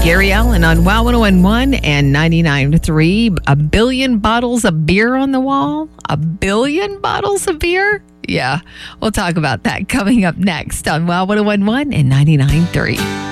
Gary Allen on Wow 101 and 99.3. A billion bottles of beer on the wall? A billion bottles of beer? Yeah, we'll talk about that coming up next on Wow 101 and 99.3.